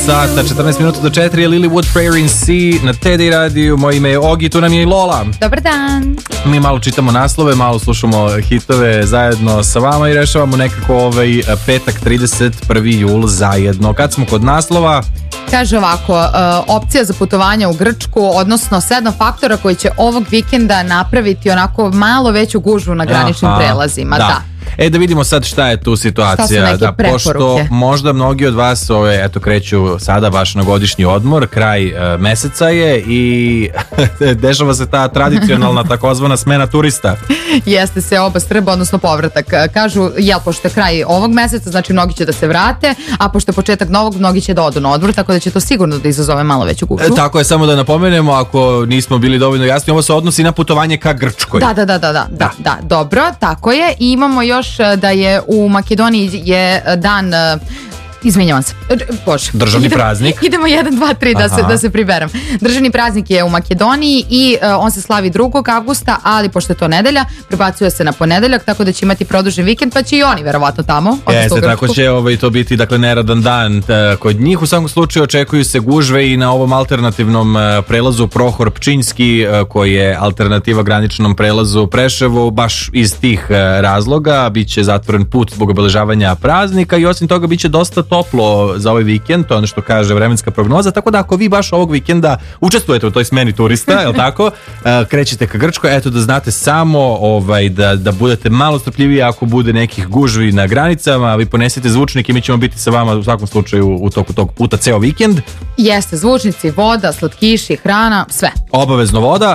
sata, 14 minuta do 4 je Lilywood Prayer in Sea na TD radiju. Moje ime je Ogi, tu nam je i Lola. Dobar dan. Mi malo čitamo naslove, malo slušamo hitove zajedno sa vama i rešavamo nekako petak 31. jul zajedno. Kad smo kod naslova... Kaže ovako, opcija za putovanje u Grčku, odnosno 7 faktora koji će ovog vikenda napraviti onako malo veću gužvu na graničnim prelazima. Da. Da vidimo sad šta je tu situacija. Šta su neke preporuke? Pošto možda mnogi od vas kreću sada baš na godišnji odmor, kraj meseca je i dešava se ta tradicionalna takozvana smena turista. Jeste se oba strba, odnosno povratak. Kažu, pošto je kraj ovog meseca, znači mnogi će da se vrate, a pošto je početak novog, mnogi će da odu na odmor, tako da će to sigurno da izazove malo veću gužvu. Tako je, samo da napomenemo, ako nismo bili dovoljno jasni, ovo se odnosi na putovanje ka Grčkoj. Da, dobro, tako je. I imamo još da je u Makedoniji je dan... Izvinjavam se. Bože. Državni praznik. Idemo 1, 2, 3 da se priberem. Državni praznik je u Makedoniji i on se slavi 2. avgusta, ali pošto je to nedelja, prebacuje se na ponedeljak, tako da će imati produžen vikend, pa će i oni verovatno tamo. Jeste, tako će to biti, dakle, neradan dan kod njih. U svakom slučaju očekuju se gužve i na ovom alternativnom prelazu Prohor Pčinjski, koji je alternativa graničnom prelazu Preševo, baš iz tih razloga. Biće zatvoren put zbog obeležavanja praznika i osim toga biće dosta toplo za ovaj vikend, to je ono što kaže vremenska prognoza, tako da ako vi baš ovog vikenda učestvujete u toj smeni turista, jel tako, krećete ka Grčkoj, eto da znate samo da budete malo strpljiviji ako bude nekih gužvi na granicama, vi ponesete zvučnik i mi ćemo biti sa vama u svakom slučaju u toku tog puta ceo vikend. Jeste, zvučnici, voda, slatkiši, hrana, sve. Obavezno voda,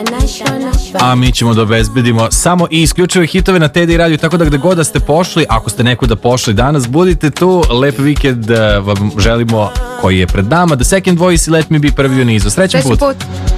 a mi ćemo da obezbedimo samo i isključive hitove na TD radiju, tako da gde god da ste pošli, ako ste nekuda pošli danas, budite tu, lep vikend vam želimo koji je pred nama. The Second Voice i Let Me Be prvi u nizu. Srećan put!